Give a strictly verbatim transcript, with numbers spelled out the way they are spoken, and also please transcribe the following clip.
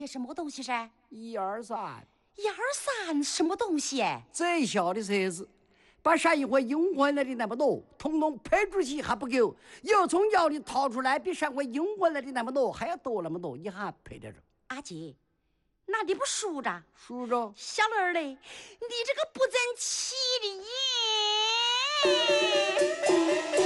这什么东西噻？ 一二三， 一二三，什么东西？ 这小的车子，把上一回用回来的那么多，统统配住起还不够，又从窑里掏出来，比上回用回来的那么多还要多那么多，你还配得着？ 阿姐，那你不数着？ 数着。 小儿嘞，你这个不争气的耶！